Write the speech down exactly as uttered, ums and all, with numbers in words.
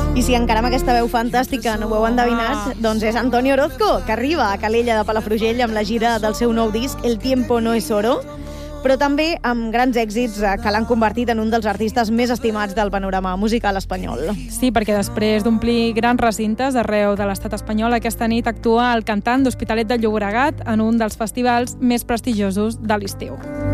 I si encara amb aquesta veu fantàstica no ho heu endevinat, doncs és Antonio Orozco, que arriba a Calella de Palafrugell amb la gira del seu nou disc El tiempo no es oro, però també amb grans èxits que l'han convertit en un dels artistes més estimats del panorama musical espanyol. Sí, perquè després d'omplir grans recintes arreu de l'estat espanyol, aquesta nit actua el cantant d'Hospitalet de Llobregat en un dels festivals més prestigiosos de l'estiu.